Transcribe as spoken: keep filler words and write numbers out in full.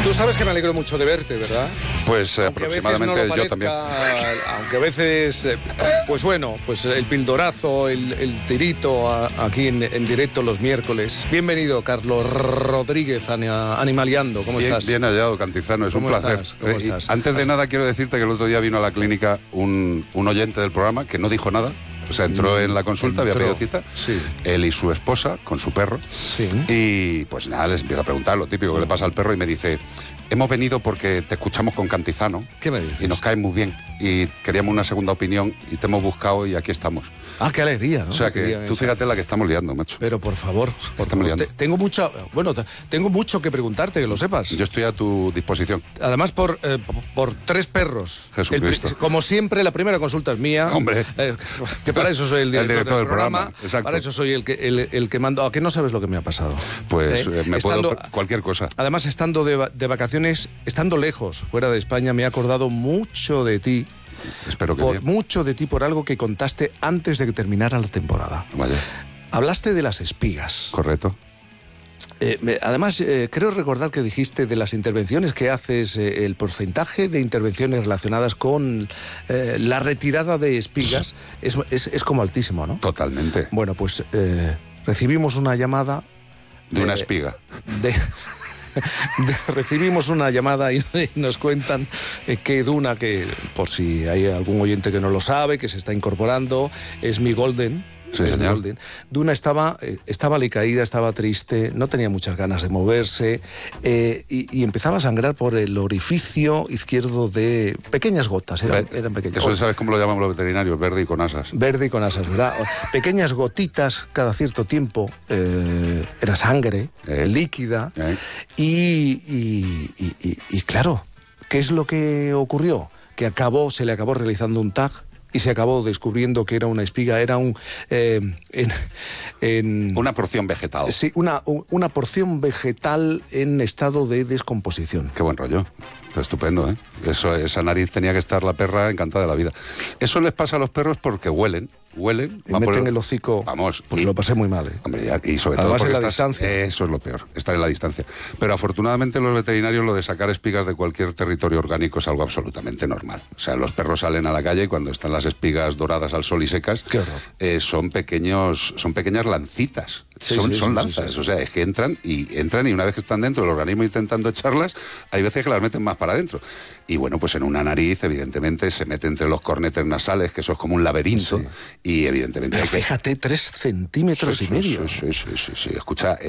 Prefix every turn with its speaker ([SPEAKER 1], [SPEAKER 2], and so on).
[SPEAKER 1] Tú sabes que me alegro mucho de verte, ¿verdad?
[SPEAKER 2] Pues eh, aproximadamente
[SPEAKER 1] no
[SPEAKER 2] yo también.
[SPEAKER 1] Aunque a veces, eh, pues bueno, pues el pildorazo, el, el tirito a, aquí en, en directo los miércoles. Bienvenido, Carlos Rodríguez, Animaliando. ¿Cómo
[SPEAKER 2] bien,
[SPEAKER 1] estás?
[SPEAKER 2] Bien hallado, Cantizano, es un placer.
[SPEAKER 1] Estás? ¿Cómo
[SPEAKER 2] Eh,
[SPEAKER 1] estás?
[SPEAKER 2] Antes de nada quiero decirte que el otro día vino a la clínica un, un oyente del programa que no dijo nada. O sea, entró en la consulta,
[SPEAKER 1] entró.
[SPEAKER 2] había pedido cita,
[SPEAKER 1] Sí.
[SPEAKER 2] él y su esposa, con su perro,
[SPEAKER 1] Sí.
[SPEAKER 2] y pues nada, les empiezo a preguntar lo típico que le pasa al perro y me dice, hemos venido porque te escuchamos con Cantizano.
[SPEAKER 1] ¿Qué me dices?
[SPEAKER 2] Y nos cae muy bien, y queríamos una segunda opinión, y te hemos buscado y aquí estamos.
[SPEAKER 1] Ah, qué alegría, ¿no?
[SPEAKER 2] O sea
[SPEAKER 1] que
[SPEAKER 2] que tú
[SPEAKER 1] esa.
[SPEAKER 2] fíjate la que estamos liando, macho.
[SPEAKER 1] Pero por favor, por
[SPEAKER 2] Estamos
[SPEAKER 1] favor,
[SPEAKER 2] liando.
[SPEAKER 1] te- tengo mucho, bueno, te- tengo mucho que preguntarte, que lo sepas.
[SPEAKER 2] Yo estoy a tu disposición.
[SPEAKER 1] Además, por, eh, por, por tres perros.
[SPEAKER 2] Jesucristo.
[SPEAKER 1] El pri- como siempre, la primera consulta es mía.
[SPEAKER 2] Hombre.
[SPEAKER 1] Eh, que para eso soy el director,
[SPEAKER 2] director
[SPEAKER 1] del,
[SPEAKER 2] del
[SPEAKER 1] programa.
[SPEAKER 2] programa, exacto.
[SPEAKER 1] Para eso soy el que, el, el que mando. ¿A qué no sabes lo que me ha pasado?
[SPEAKER 2] Pues
[SPEAKER 1] Eh,
[SPEAKER 2] eh, me
[SPEAKER 1] estando-
[SPEAKER 2] puedo... Cualquier cosa.
[SPEAKER 1] Además, estando de, va- de vacaciones, estando lejos, fuera de España, me he acordado mucho de ti.
[SPEAKER 2] Espero que
[SPEAKER 1] Por,
[SPEAKER 2] bien.
[SPEAKER 1] mucho de ti por algo que contaste antes de que terminara la temporada.
[SPEAKER 2] Vaya,
[SPEAKER 1] Hablaste de las espigas.
[SPEAKER 2] correcto.
[SPEAKER 1] Eh, me- además, eh, creo recordar que dijiste de las intervenciones que haces, eh, el porcentaje de intervenciones relacionadas con eh, la retirada de espigas es, es- es como altísimo, ¿no?
[SPEAKER 2] Totalmente.
[SPEAKER 1] Bueno, pues eh, recibimos una llamada...
[SPEAKER 2] De una
[SPEAKER 1] eh,
[SPEAKER 2] espiga.
[SPEAKER 1] de- de- recibimos una llamada y nos cuentan eh, que Duna, que por si hay algún oyente que no lo sabe, que se está incorporando, es mi Golden.
[SPEAKER 2] Sí,
[SPEAKER 1] es mi
[SPEAKER 2] señor.
[SPEAKER 1] Golden. Duna estaba, eh, estaba alicaída, estaba triste, no tenía muchas ganas de moverse eh, y, y empezaba a sangrar por el orificio izquierdo de pequeñas gotas, eran,
[SPEAKER 2] Ve-
[SPEAKER 1] eran pequeñas.
[SPEAKER 2] Eso sabes cómo lo llaman los veterinarios, verde y con asas.
[SPEAKER 1] Verde y con asas, ¿verdad? Pequeñas gotitas cada cierto tiempo, eh, era sangre,
[SPEAKER 2] Eh.
[SPEAKER 1] líquida,
[SPEAKER 2] Eh.
[SPEAKER 1] y, y- y- y- y claro, ¿qué es lo que ocurrió? Que acabó, se le acabó realizando un tag y se acabó descubriendo que era una espiga, era un... eh, en- en-
[SPEAKER 2] Una porción vegetal.
[SPEAKER 1] sí, una, una porción vegetal en estado de descomposición.
[SPEAKER 2] Qué buen rollo. Está estupendo, ¿eh? Eso, esa nariz tenía que estar la perra encantada de la vida. Eso les pasa a los perros porque huelen, huelen.
[SPEAKER 1] Y
[SPEAKER 2] van por
[SPEAKER 1] meten el hocico,
[SPEAKER 2] Vamos.
[SPEAKER 1] pues
[SPEAKER 2] y-
[SPEAKER 1] lo pasé muy mal, ¿eh?
[SPEAKER 2] Hombre, ya, y sobre
[SPEAKER 1] Además,
[SPEAKER 2] todo porque
[SPEAKER 1] en la
[SPEAKER 2] estás-
[SPEAKER 1] distancia.
[SPEAKER 2] Eso es lo peor, estar en la distancia. Pero afortunadamente los veterinarios lo de sacar espigas de cualquier territorio orgánico es algo absolutamente normal. O sea, los perros salen a la calle y cuando están las espigas doradas al sol y secas,
[SPEAKER 1] Qué horror.
[SPEAKER 2] eh, son pequeños, son pequeñas lancitas.
[SPEAKER 1] Sí,
[SPEAKER 2] son
[SPEAKER 1] sí,
[SPEAKER 2] son
[SPEAKER 1] sí,
[SPEAKER 2] lanzas.
[SPEAKER 1] sí, sí.
[SPEAKER 2] O sea, es que entran y entran y una vez que están dentro del organismo intentando echarlas, hay veces que las meten más para adentro. Y bueno, pues en una nariz, evidentemente, se mete entre los cornetes nasales, que eso es como un laberinto,
[SPEAKER 1] Sí.
[SPEAKER 2] y evidentemente
[SPEAKER 1] Pero
[SPEAKER 2] hay que...
[SPEAKER 1] fíjate, tres centímetros
[SPEAKER 2] Sí,
[SPEAKER 1] y
[SPEAKER 2] sí,
[SPEAKER 1] medio.
[SPEAKER 2] Sí, sí, sí, sí, sí. Escucha,